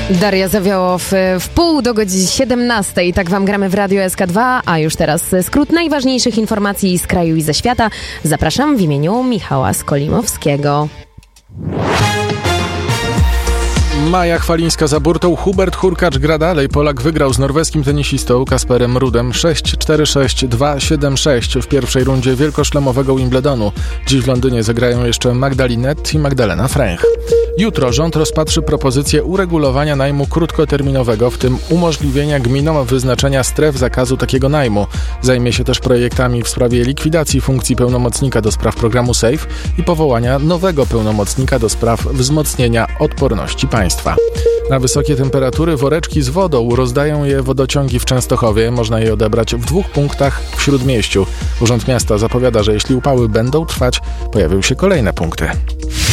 Daria Zawiołow w pół do godziny 17. Tak wam gramy w Radio SK2, a już teraz skrót najważniejszych informacji z kraju i ze świata. Zapraszam w imieniu Michała Skolimowskiego. Maja Chwalińska za burtą, Hubert Hurkacz gra dalej. Polak wygrał z norweskim tenisistą Kasperem Rudem 6-4, 6-2, 7-6 w pierwszej rundzie wielkoszlemowego Wimbledonu. Dziś w Londynie zagrają jeszcze Magdalinet i Magdalena Fręch. Jutro rząd rozpatrzy propozycję uregulowania najmu krótkoterminowego, w tym umożliwienia gminom wyznaczenia stref zakazu takiego najmu. Zajmie się też projektami w sprawie likwidacji funkcji pełnomocnika do spraw programu SAFE i powołania nowego pełnomocnika do spraw wzmocnienia odporności państwa. Na wysokie temperatury woreczki z wodą rozdają je wodociągi w Częstochowie. Można je odebrać w 2 punktach w Śródmieściu. Urząd Miasta zapowiada, że jeśli upały będą trwać, pojawią się kolejne punkty.